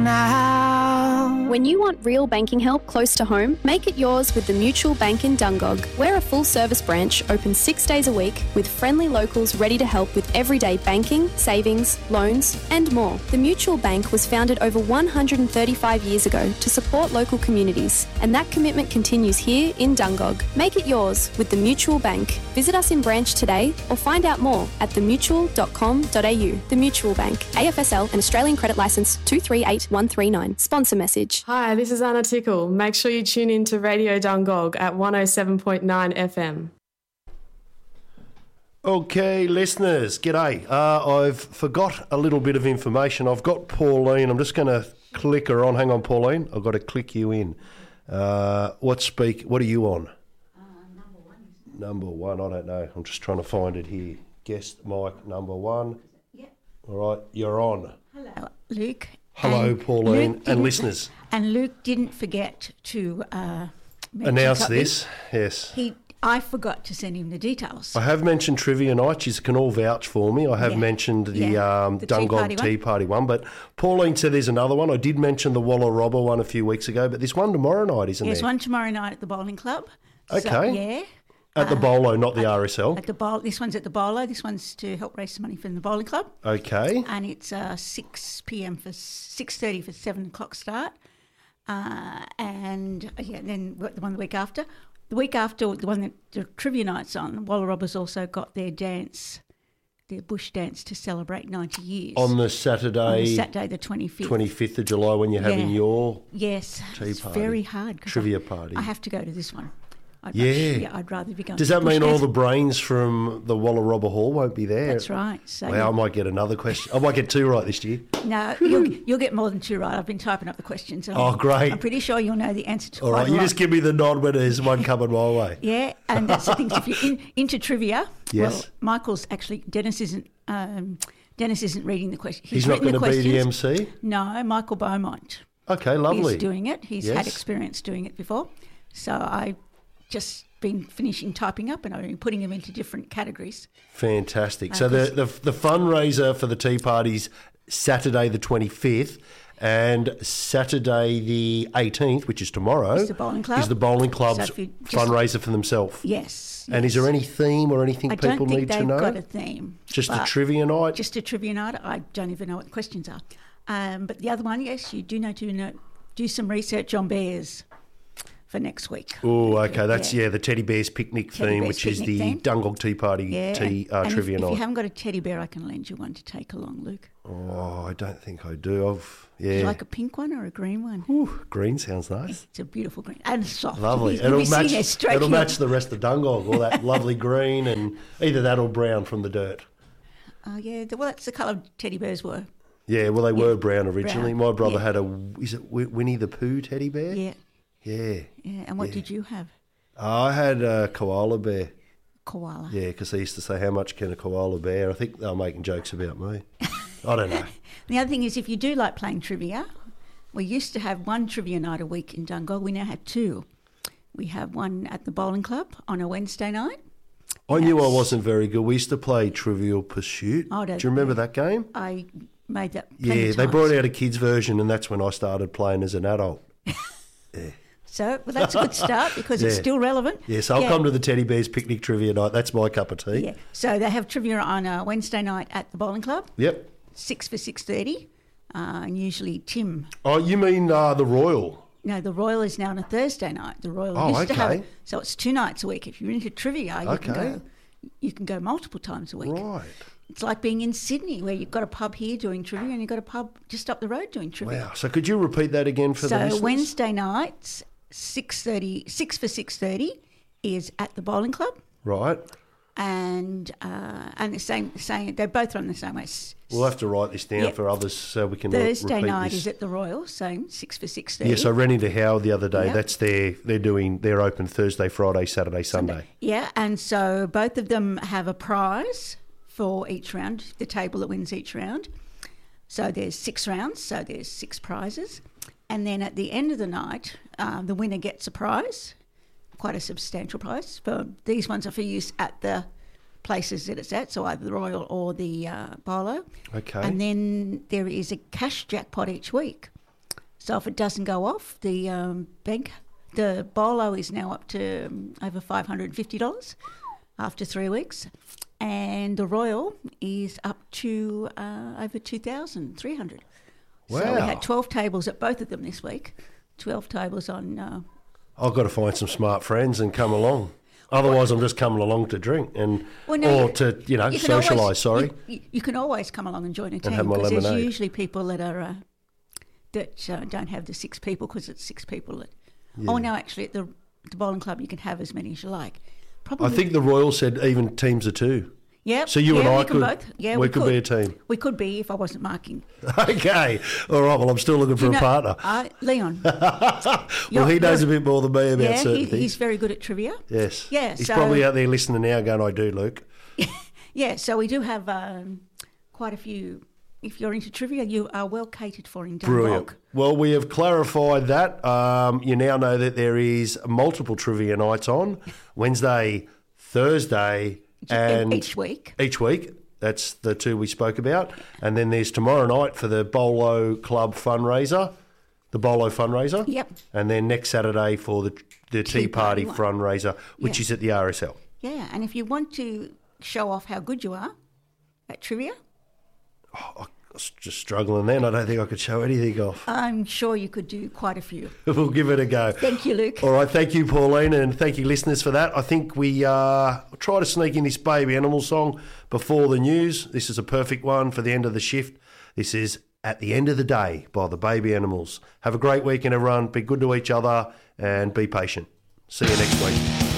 When you want real banking help close to home, make it yours with the Mutual Bank in Dungog. We're a full-service branch open 6 days a week with friendly locals ready to help with everyday banking, savings, loans and more. The Mutual Bank was founded over 135 years ago to support local communities, and that commitment continues here in Dungog. Make it yours with the Mutual Bank. Visit us in branch today or find out more at themutual.com.au. The Mutual Bank, AFSL and Australian Credit Licence 238139. Sponsor message. Hi, this is Anna Tickle. Make sure you tune in to Radio Dungog at 107.9 FM. Okay, listeners, g'day. I've forgot a little bit of information. I've got Pauline. I'm just going to click her on. Hang on, Pauline. I've got to click you in. What are you on? Number one. Number one, I don't know. I'm just trying to find it here. Guest mic number one. Yep. All right, you're on. Hello, Luke. Hello, Pauline, and listeners. And Luke didn't forget to announce this. Yes. I forgot to send him the details. I have mentioned Trivia Night. You can all vouch for me. I have mentioned the Dungog Tea Party one. But Pauline said there's another one. I did mention the Walla Robber one a few weeks ago, but there's one tomorrow night, isn't there? There's one tomorrow night at the bowling club. Okay. So, yeah. At the Bolo, not the RSL. At the this one's at the Bolo. This one's to help raise some money from the bowling club. Okay. And it's 6 p.m. for 6:30 for 7 o'clock start. Then the one the week after. The week after, the one that the Trivia Night's on, Walla Robbers also got their dance, their bush dance to celebrate 90 years. On the Saturday? On the Saturday the 25th. 25th of July when you're having your tea it's party. Very hard. Trivia party. I have to go to this one. I'd rather be going Does to that mean all dance. the brains from the Walla Robber Hall won't be there? That's right. So I might get another question. I might get 2 right this year. No, you'll get more than 2 right. I've been typing up the questions. Great. I'm pretty sure you'll know the answer to all right, you just give me the nod when there's one coming my way. Yeah, and that's the thing. If you're into trivia, yes. Well, Dennis isn't reading the question. He's not going to be the MC? No, Michael Beaumont. Okay, lovely. He's doing it. He's had experience doing it before. So I just been finishing typing up and I've been putting them into different categories. Fantastic. So the fundraiser for the tea party's Saturday the 25th and Saturday the 18th, which is tomorrow, is the bowling club's fundraiser for themselves. Yes. And is there any theme or anything people need to know? I don't think they've got a theme. Just a trivia night? Just a trivia night. I don't even know what the questions are. But the other one, yes, you do know to do some research on bears for next week. Oh, okay. That's, the Teddy Bears picnic theme, which is the Dungog Tea Party trivia night. If you haven't got a teddy bear, I can lend you one to take along, Luke. Oh, I don't think I do. Do you like a pink one or a green one? Ooh, green sounds nice. It's a beautiful green and soft. Lovely. It'll match the rest of Dungog, all that lovely green and either that or brown from the dirt. Oh, yeah. Well, that's the colour teddy bears were. Yeah, well, they were brown originally. Brown. My brother had is it Winnie the Pooh teddy bear? Yeah. Yeah. Yeah, and what did you have? I had a koala bear. Koala. Yeah, because they used to say, how much can a koala bear? I think they were making jokes about me. I don't know. The other thing is, if you do like playing trivia, we used to have one trivia night a week in Dungog. We now have 2. We have one at the bowling club on a Wednesday night. I knew I wasn't very good. We used to play Trivial Pursuit. Do you remember that game? I made that plenty of times. They brought out a kids version and that's when I started playing as an adult. Yeah. So, well, that's a good start because it's still relevant. Yes, I'll come to the Teddy Bears picnic trivia night. That's my cup of tea. Yeah. So they have trivia on a Wednesday night at the bowling club. Yep. 6 for 6:30, and usually Tim. Oh, you mean the Royal? No, the Royal is now on a Thursday night. The Royal used to have it, so it's 2 nights a week. If you're into trivia, you can go multiple times a week. Right. It's like being in Sydney, where you've got a pub here doing trivia and you've got a pub just up the road doing trivia. Wow. So could you repeat that again for the listeners? So Wednesday nights, 6 for 6:30 is at the bowling club. Right. And the same, they both run the same way. We'll have to write this down for others so we can Thursday repeat night this. is at the Royal, same 6 for 6:30. Yes, I ran into Howard the other day. Yep. That's they're open Thursday, Friday, Saturday, Sunday. Yeah, and so both of them have a prize for each round, the table that wins each round. So there's 6 rounds, so there's 6 prizes. And then at the end of the night, the winner gets a prize, quite a substantial prize. These ones are for use at the places that it's at, so either the Royal or the Bolo. Okay. And then there is a cash jackpot each week. So if it doesn't go off, the bolo is now up to over $550 after 3 weeks, and the Royal is up to over $2,300. Wow. So we had 12 tables at both of them this week. 12 tables on. I've got to find some smart friends and come along. Otherwise, I'm just coming along to drink and Well, no, or to socialise. Sorry, you can always come along and join a team have my because there's lemonade. usually people that are don't have the 6 people because it's 6 people. Oh no, actually at the bowling club you can have as many as you like. Probably. I think the Royal said even teams of 2. Yeah. So you and I could both. Yeah, we could be a team. We could be if I wasn't marking. Okay, all right. Well, I'm still looking for a partner. Leon. Well, he knows a bit more than me about certain things. He's very good at trivia. Yes. Yeah. He's probably out there listening now, going, "I do, Luke." Yeah. So we do have quite a few. If you're into trivia, you are well catered for in Dungog. Brilliant. Well, we have clarified that. You now know that there is multiple trivia nights on Wednesday, Thursday, and each week. Each week. That's the 2 we spoke about. And then there's tomorrow night for the Bolo Club fundraiser, the Bolo fundraiser. Yep. And then next Saturday for the Tea Party one. fundraiser, which is at the RSL. Yeah, and if you want to show off how good you are at trivia, I was just struggling then. I don't think I could show anything off. I'm sure you could do quite a few. We'll give it a go. Thank you, Luke. All right, thank you, Pauline, and thank you, listeners, for that. I think we try to sneak in this Baby Animal song before the news. This is a perfect one for the end of the shift. This is At the End of the Day by the Baby Animals. Have a great weekend, everyone. Be good to each other and be patient. See you next week.